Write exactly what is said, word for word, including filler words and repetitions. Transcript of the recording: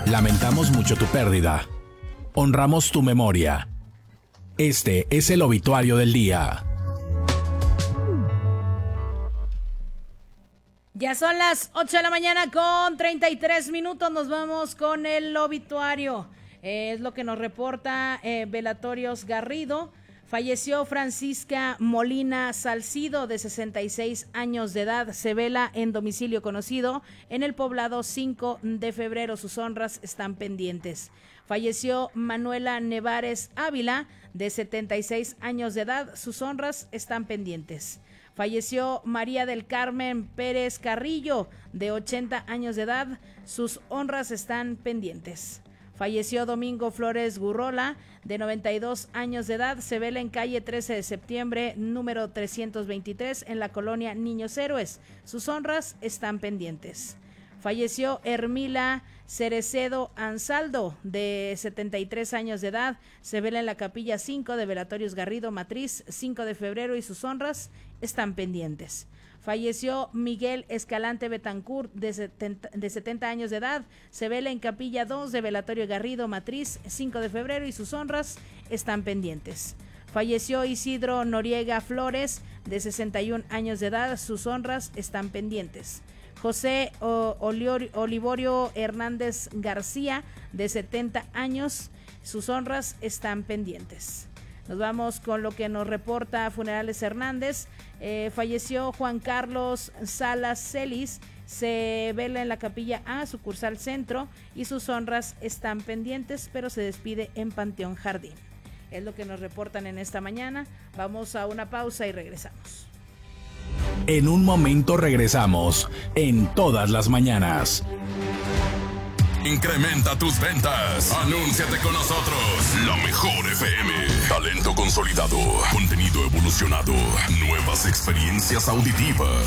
Lamentamos mucho tu pérdida. Honramos tu memoria. Este es el obituario del día. Ya son las ocho de la mañana con treinta y tres minutos. Nos vamos con el obituario. Eh, es lo que nos reporta eh, Velatorios Garrido. Falleció Francisca Molina Salcido, de sesenta y seis años de edad. Se vela en domicilio conocido en el poblado cinco de febrero. Sus honras están pendientes. Falleció Manuela Nevares Ávila, de setenta y seis años de edad. Sus honras están pendientes. Falleció María del Carmen Pérez Carrillo, de ochenta años de edad. Sus honras están pendientes. Falleció Domingo Flores Gurrola, de noventa y dos años de edad. Se vela en calle trece de septiembre, número trescientos veintitrés, en la colonia Niños Héroes. Sus honras están pendientes. Falleció Hermila Cerecedo Ansaldo, de setenta y tres años de edad. Se vela en la capilla cinco de Velatorios Garrido Matriz, cinco de febrero, y sus honras están pendientes. Falleció Miguel Escalante Betancourt, de, setenta, de setenta años de edad. Se vela en capilla dos de Velatorio Garrido Matriz, cinco de febrero, y sus honras están pendientes. Falleció Isidro Noriega Flores, de sesenta y un años de edad. Sus honras están pendientes. José Olivorio Hernández García, de setenta años. Sus honras están pendientes. Nos vamos con lo que nos reporta Funerales Hernández. Eh, falleció Juan Carlos Salas Celis. Se vela en la capilla A, sucursal Centro, y sus honras están pendientes, pero se despide en Panteón Jardín. Es lo que nos reportan en esta mañana. Vamos a una pausa y regresamos. En un momento regresamos en Todas las Mañanas. Incrementa tus ventas. Anúnciate con nosotros. La mejor F M. Talento consolidado. Contenido evolucionado. Nuevas experiencias auditivas.